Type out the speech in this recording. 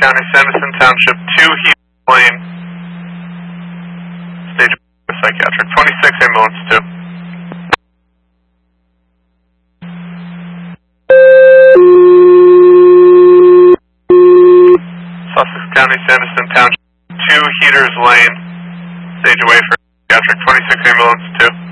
County, Sanderson Township, 2 Heat Lane, stage psychiatric, 26 ambulance 2. Sussex County, Sanderson Township, 2 Heaters Lane, stage away for psychiatric, 26 ambulance 2.